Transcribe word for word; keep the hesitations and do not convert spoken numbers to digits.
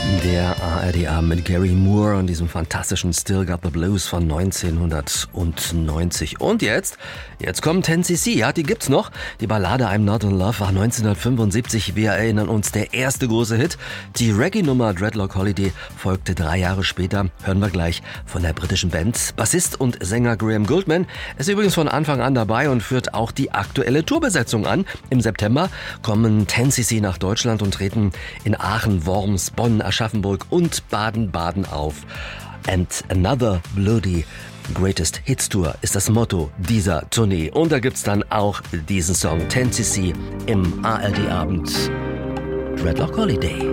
Der A R D-Abend mit Gary Moore und diesem fantastischen Still Got the Blues von neunzehnhundertneunzig. Und jetzt, jetzt kommt ten C C, ja, die gibt's noch. Die Ballade I'm Not in Love war neunzehnhundertfünfundsiebzig, wir erinnern uns, der erste große Hit. Die Reggae-Nummer Dreadlock Holiday folgte drei Jahre später, hören wir gleich von der britischen Band. Bassist und Sänger Graham Gouldman ist übrigens von Anfang an dabei und führt auch die aktuelle Tourbesetzung an. Im September kommen ten C C nach Deutschland und treten in Aachen, Worms, Bonn, Aschaffenburg und Baden-Baden auf. And Another Bloody Greatest Hits Tour ist das Motto dieser Tournee. Und da gibt's dann auch diesen Song ten C C im A R D-Abend Dreadlock Holiday.